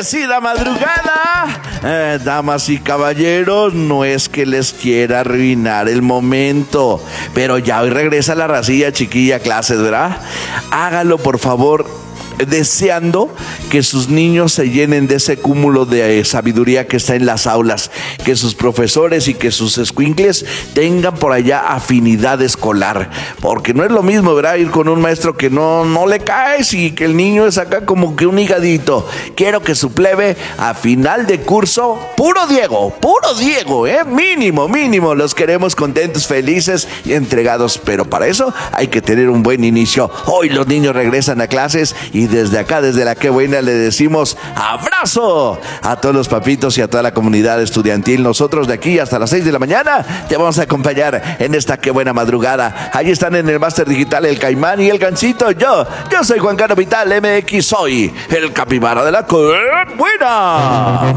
bendecida madrugada. Damas y caballeros, no es que les quiera arruinar el momento, pero ya hoy regresa la racilla chiquilla a clases, ¿verdad? Hágalo, por favor, deseando que sus niños se llenen de ese cúmulo de sabiduría que está en las aulas, que sus profesores y que sus escuincles tengan por allá afinidad escolar, porque no es lo mismo, ¿verdad?, ir con un maestro que no le caes y que el niño es acá como que un higadito. Quiero que su plebe a final de curso, puro Diego, mínimo, los queremos contentos, felices y entregados, pero para eso hay que tener un buen inicio. Hoy los niños regresan a clases y desde acá, desde la Qué Buena, le decimos abrazo a todos los papitos y a toda la comunidad estudiantil. Nosotros de aquí hasta las 6 de la mañana te vamos a acompañar en esta Qué Buena madrugada. Allí están en el máster digital el Caimán y el Gancito. Yo soy Juan Carlos Vital MX, soy el capibara de la Qué Buena.